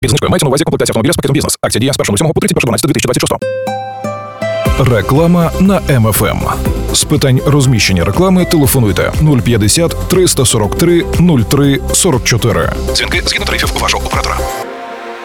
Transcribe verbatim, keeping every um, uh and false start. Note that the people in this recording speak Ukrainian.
Під знижкою мається на увазі комплектація автомобіля з пакетом бізнес. Акція діє з першого лютого по тридцять перше дванадцяте дві тисячі двадцять шостого. Реклама на Ем Еф Ем. З питань розміщення реклами телефонуйте нуль п'ятдесят триста сорок три нуль три сорок чотири. Дзвінки згідно тарифів вашого оператора.